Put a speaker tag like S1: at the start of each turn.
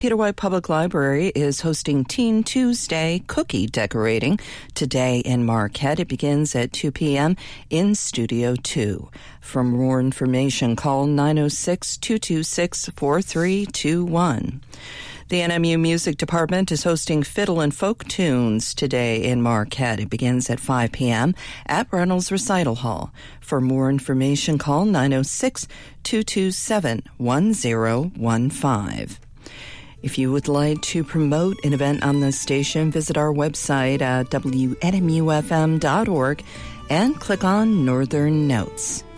S1: Peter White Public Library is hosting Teen Tuesday cookie decorating today in Marquette. It begins at 2 p.m. in Studio 2. For more information, call 906-226-4321. The NMU Music Department is hosting Fiddle and Folk Tunes today in Marquette. It begins at 5 p.m. at Reynolds Recital Hall. For more information, call 906-227-1015. If you would like to promote an event on this station, visit our website at WNMUFM.org and click on Northern Notes.